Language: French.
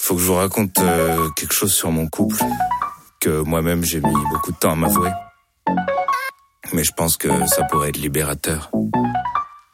faut que je vous raconte quelque chose sur mon couple que moi-même j'ai mis beaucoup de temps à m'avouer. Mais je pense que ça pourrait être libérateur.